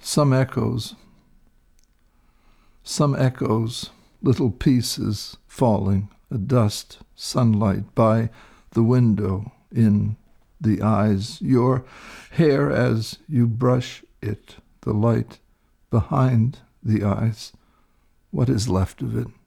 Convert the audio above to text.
Some echoes, little pieces falling, a dust, sunlight by the window, in the eyes, your hair as you brush it, the light behind the eyes. What is left of it?